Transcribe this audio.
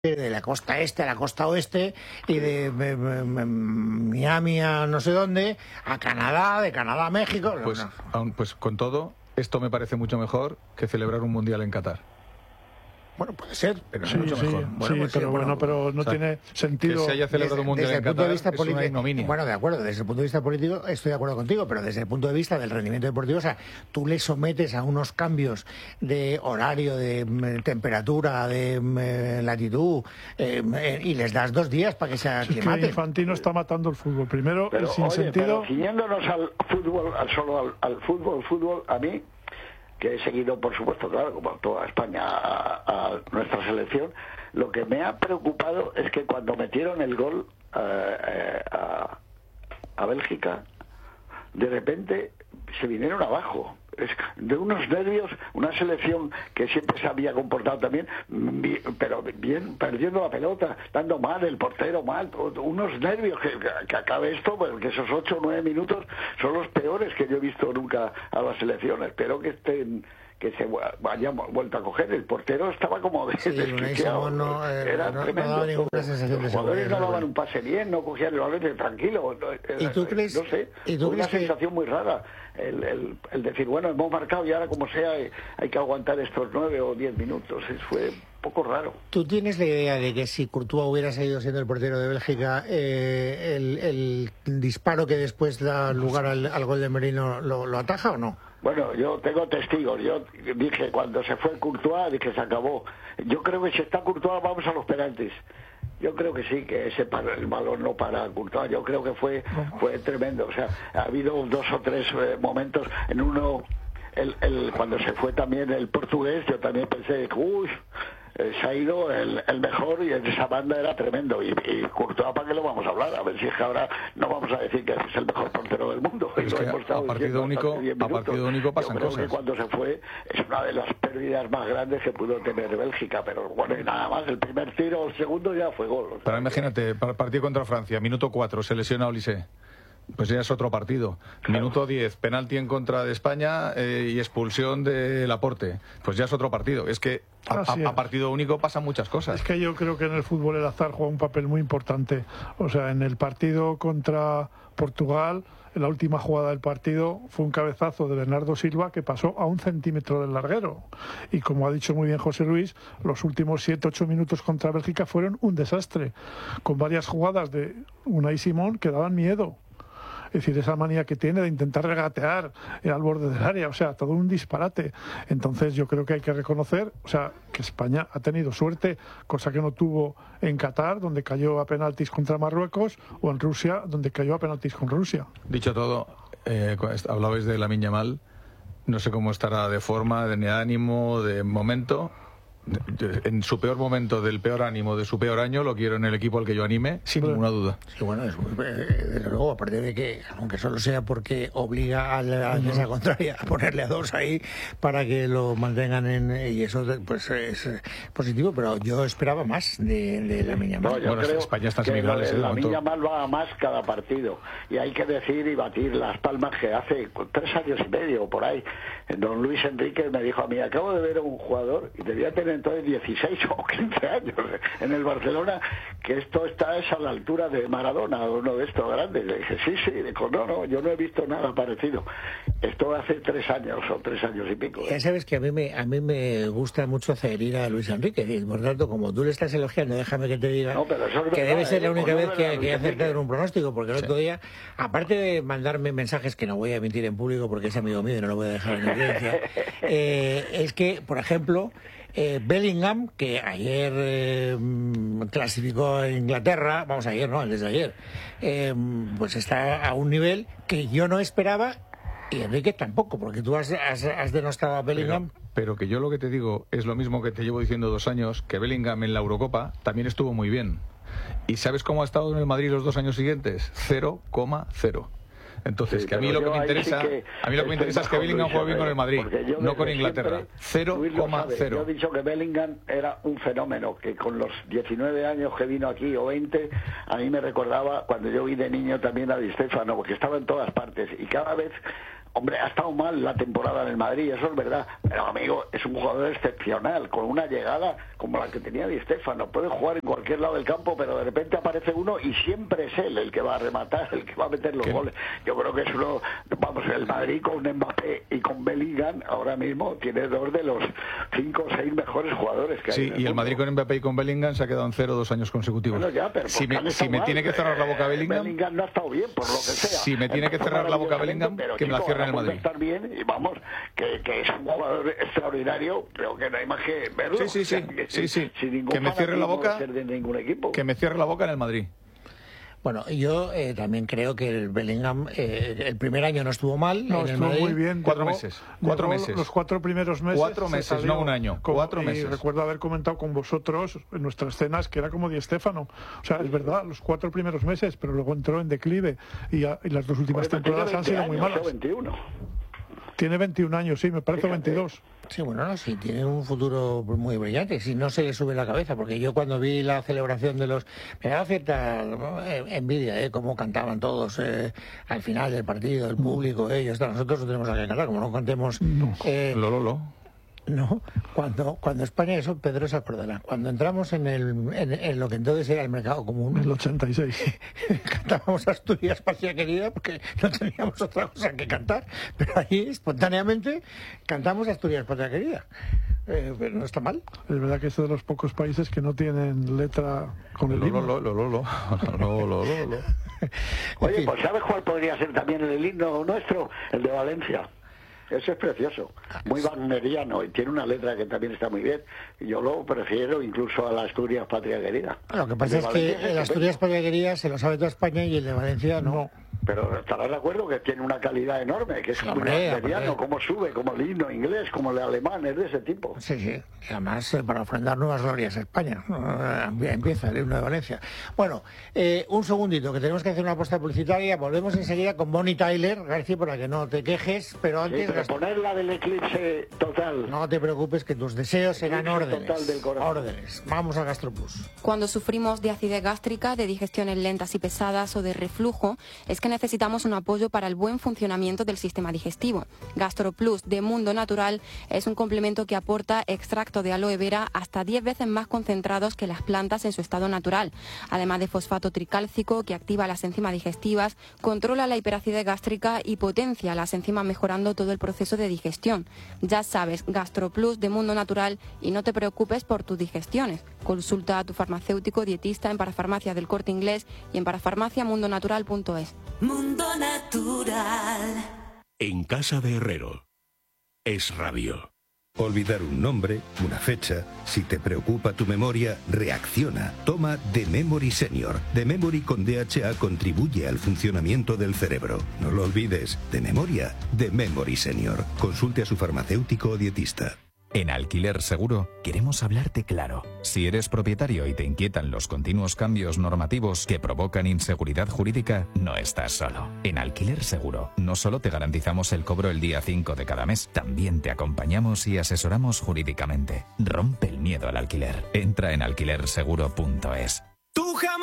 de la costa este a la costa oeste y de Miami a no sé dónde, a Canadá, de Canadá a México. Pues, pues con todo, esto me parece mucho mejor que celebrar un mundial en Qatar. Bueno, puede ser, pero sí, mucho mejor. Bueno, sí, pero no tiene sentido. Que se haya celebrado un mundial en Qatar es una ignominia. Bueno, de acuerdo, desde el punto de vista político estoy de acuerdo contigo, pero desde el punto de vista del rendimiento deportivo, o sea, tú le sometes a unos cambios de horario, de temperatura, de latitud, y les das 2 días para que se aclimaten. Infantino está matando el fútbol. Primero, pero, el sinsentido. Pero ciñéndonos al fútbol, al fútbol, a mí, que he seguido, por supuesto, claro, como toda España, a nuestra selección, lo que me ha preocupado es que cuando metieron el gol a Bélgica, de repente se vinieron abajo. Es de unos nervios, una selección que siempre se había comportado también, pero bien, perdiendo la pelota, dando mal, el portero mal, unos nervios que acabe esto, porque esos 8 o 9 minutos son los peores que yo he visto nunca a las selecciones. Espero que se haya vuelto a coger. El portero estaba como desquiciado. Era tremendo. No daba ninguna sensación de los jugadores no daban un pase bien, no cogían el balón tranquilo. ¿Y tú crees? No sé, una sensación muy rara. El decir, bueno, hemos marcado y ahora como sea hay que aguantar estos 9 o 10 minutos. Fue un poco raro. ¿Tú tienes la idea de que si Courtois hubiera seguido siendo el portero de Bélgica, el disparo que después da lugar al gol de Merino lo ataja o no? Bueno, yo tengo testigos. Yo dije, cuando se fue Courtois, dije, se acabó. Yo creo que si está Courtois, vamos a los penaltis. Yo creo que sí, que el balón no para Courtois. Yo creo que fue tremendo. O sea, ha habido 2 o 3 momentos. En uno, cuando se fue también el portugués, yo también pensé, uy, se ha ido el mejor, y en esa banda era tremendo. Y Courtois, ¿para qué lo vamos a hablar? A ver si es que ahora no vamos a decir que es el mejor portero del mundo. Es que a partido único pasan cosas. Creo que cuando se fue es una de las pérdidas más grandes que pudo tener Bélgica, pero bueno, y nada más, el primer tiro, el segundo ya fue gol. Pero imagínate, para el partido contra Francia, minuto 4, se lesiona Olise. Pues ya es otro partido. Claro. Minuto 10, penalti en contra de España y expulsión de Laporte. Pues ya es otro partido. Es que a partido único pasan muchas cosas. Es que yo creo que en el fútbol el azar juega un papel muy importante. O sea, en el partido contra Portugal, en la última jugada del partido fue un cabezazo de Bernardo Silva que pasó a 1 centímetro del larguero. Y como ha dicho muy bien José Luis, los últimos 7-8 minutos contra Bélgica fueron un desastre, con varias jugadas de Unai Simón que daban miedo. Es decir, esa manía que tiene de intentar regatear al borde del área, o sea, todo un disparate. Entonces yo creo que hay que reconocer, o sea, que España ha tenido suerte, cosa que no tuvo en Qatar, donde cayó a penaltis contra Marruecos, o en Rusia, donde cayó a penaltis con Rusia. Dicho todo, hablabais de Lamine Yamal, no sé cómo estará de forma, de ánimo, de momento. En su peor momento, del peor ánimo, de su peor año, lo quiero en el equipo al que yo anime, sin ninguna duda. Sí, bueno, desde luego, aparte de que, aunque solo sea porque obliga a la defensa contraria a ponerle a 2 ahí para que lo mantengan y eso pues es positivo, pero yo esperaba más de Lamine Yamal. No, yo creo España está en que semifinales. Lamine Yamal va a más cada partido, y hay que decir y batir las palmas que hace 3 años y medio por ahí, don Luis Enrique me dijo a mí, acabo de ver a un jugador y debía tener entonces 16 o 15 años en el Barcelona, que esto es a la altura de Maradona, uno de estos grandes. Le dije, sí, dijo, no, yo no he visto nada parecido. Esto hace 3 años o 3 años y pico. Ya sabes que a mí me gusta mucho hacer ir a Luis Enrique, y por tanto, como tú le estás elogiando, déjame que te diga que debe ser la única vez que acertar un pronóstico, porque el otro día, aparte de mandarme mensajes que no voy a emitir en público porque es amigo mío y no lo voy a dejar en evidencia, es que, por ejemplo, Bellingham, que ayer clasificó a Inglaterra, desde ayer, pues está a un nivel que yo no esperaba, y Enrique tampoco, porque tú has denostado a Bellingham. Pero que yo lo que te digo es lo mismo que te llevo diciendo 2 años, que Bellingham en la Eurocopa también estuvo muy bien. ¿Y sabes cómo ha estado en el Madrid los 2 años siguientes? 0,0. Entonces, sí, que a mí lo que me interesa, es que Bellingham juegue bien con el Madrid, no con Inglaterra. 0,0. Yo he dicho que Bellingham era un fenómeno, que con los 19 años que vino aquí, o 20, a mí me recordaba cuando yo vi de niño también a Di Stéfano, porque estaba en todas partes, y cada vez Hombre, ha estado mal la temporada en el Madrid, eso es verdad, pero amigo, es un jugador excepcional, con una llegada como la que tenía Di Stéfano. Puede jugar en cualquier lado del campo, pero de repente aparece uno y siempre es él el que va a rematar, el que va a meter los goles. Yo creo que es uno, vamos, el Madrid con Mbappé y con Bellingham ahora mismo tiene 2 de los 5 o 6 mejores jugadores que hay. Sí, y el Madrid con Mbappé y con Bellingham se ha quedado en 0 2 años consecutivos. Bueno, ya, pero si me tiene que cerrar la boca Bellingham... Bellingham no ha estado bien, por lo que sea. Si me tiene que cerrar la boca Bellingham, que me la cierre en el Madrid. Estar bien, y vamos, que es un jugador extraordinario, creo que no hay más que verlo. Sí. Que me cierre la boca, de ningún equipo. Que me cierre la boca en el Madrid. Bueno, yo también creo que el Bellingham el primer año no estuvo mal. No, estuvo muy bien. 4 meses. Los 4 primeros meses. 4 meses, no un año. 4 meses. Y recuerdo haber comentado con vosotros en nuestras cenas que era como Di Stéfano. O sea, es verdad, los 4 primeros meses, pero luego entró en declive y las 2 últimas temporadas han sido muy malas. 21. Tiene 21 años, sí, me parece. Fíjate. 22. Sí, bueno, no, sí, tiene un futuro muy brillante, si no se le sube la cabeza, porque yo cuando vi la celebración de los... Me daba cierta envidia, cómo cantaban todos al final del partido, el público, ellos, nosotros no tenemos nada que cantar, como no cantemos... No. No, cuando España, eso Pedro se acordará, cuando entramos en lo que entonces era el mercado común, en el 86, cantábamos Asturias Patria Querida porque no teníamos otra cosa que cantar, pero ahí espontáneamente cantamos Asturias Patria Querida. Pero no está mal. Es verdad que es de los pocos países que no tienen letra con el himno. Oye, pues ¿sabes cuál podría ser también el himno nuestro? El de Valencia. Ese es precioso, muy wagneriano y tiene una letra que también está muy bien. Yo lo prefiero incluso a la Asturias Patria Querida. Lo que pasa es que el Asturias Patria Querida se lo sabe toda España y el de Valencia no. Pero estarás de acuerdo que tiene una calidad enorme, que es muy wagneriano, como sube, como el himno inglés, como el alemán, es de ese tipo. Sí. Y además para ofrendar nuevas glorias a España. Empieza el himno de Valencia. Bueno, un segundito, que tenemos que hacer una apuesta publicitaria. Volvemos enseguida con Bonnie Tyler, García, para que no te quejes, pero antes... Sí, pero poner la del eclipse total. No te preocupes, que tus deseos serán órdenes. Total del corazón. Órdenes. Vamos a GastroPlus. Cuando sufrimos de acidez gástrica, de digestiones lentas y pesadas o de reflujo, es que necesitamos un apoyo para el buen funcionamiento del sistema digestivo. GastroPlus de Mundo Natural es un complemento que aporta extracto de aloe vera hasta 10 veces más concentrados que las plantas en su estado natural. Además de fosfato tricálcico que activa las enzimas digestivas, controla la hiperacidez gástrica y potencia las enzimas mejorando todo el proceso de digestión. Ya sabes, GastroPlus de Mundo Natural y no te preocupes por tus digestiones. Consulta a tu farmacéutico dietista en Parafarmacia del Corte Inglés y en parafarmaciamundonatural.es. Mundo Natural. En casa de Herrero. Es radio. Olvidar un nombre, una fecha. Si te preocupa tu memoria, reacciona. Toma The Memory Senior. The Memory con DHA contribuye al funcionamiento del cerebro. No lo olvides. De memoria, The Memory Senior. Consulte a su farmacéutico o dietista. En Alquiler Seguro queremos hablarte claro. Si eres propietario y te inquietan los continuos cambios normativos que provocan inseguridad jurídica, no estás solo. En Alquiler Seguro no solo te garantizamos el cobro el día 5 de cada mes, también te acompañamos y asesoramos jurídicamente. Rompe el miedo al alquiler. Entra en alquilerseguro.es.